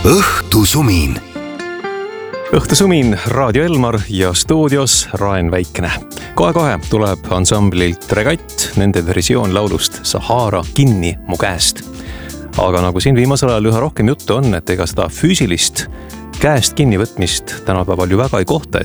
õhtusumin. Õhtusumin Raadio Elmar ja stuudios Raen Väikene. Kohe tuleb ansamblilt Regatt, nende versioon laulust Sahara kinni mu käest. Aga nagu siin viimasel ajal üha rohkem juttu on, et ega seda füüsilist käest kinni võtmist tänapäeval ju väga ei kohta,